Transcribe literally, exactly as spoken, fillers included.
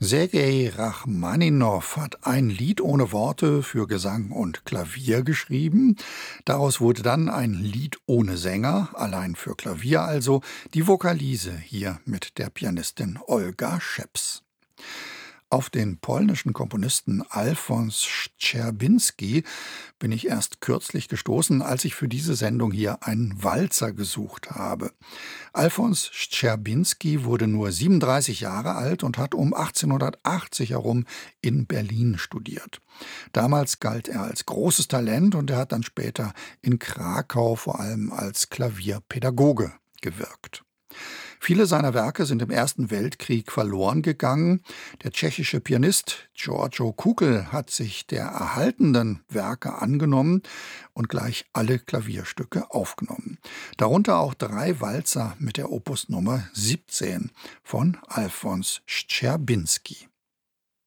Sergei Rachmaninow hat ein Lied ohne Worte für Gesang und Klavier geschrieben. Daraus wurde dann ein Lied ohne Sänger, allein für Klavier also, die Vokalise hier mit der Pianistin Olga Scheps. Auf den polnischen Komponisten Alfons Szczerbinski bin ich erst kürzlich gestoßen, als ich für diese Sendung hier einen Walzer gesucht habe. Alfons Szczerbinski wurde nur siebenunddreißig Jahre alt und hat um achtzehnhundertachtzig herum in Berlin studiert. Damals galt er als großes Talent und er hat dann später in Krakau vor allem als Klavierpädagoge gewirkt. Viele seiner Werke sind im Ersten Weltkrieg verloren gegangen. Der tschechische Pianist Giorgio Kukl hat sich der erhaltenen Werke angenommen und gleich alle Klavierstücke aufgenommen. Darunter auch drei Walzer mit der Opus Nummer siebzehn von Alfons Szczerbinski.